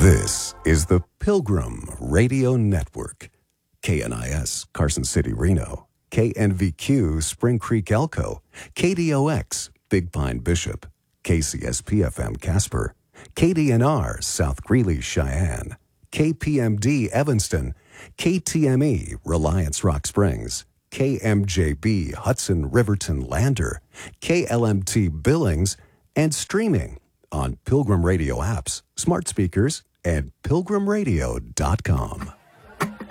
This is the Pilgrim Radio Network. KNIS, Carson City, Reno. KNVQ, Spring Creek, Elko. KDOX, Big Pine, Bishop. KCSP-FM, Casper. KDNR, South Greeley, Cheyenne. KPMD, Evanston. KTME, Reliance, Rock Springs. KMJB, Hudson, Riverton, Lander. KLMT, Billings. And streaming on Pilgrim Radio apps, smart speakers, and pilgrimradio.com.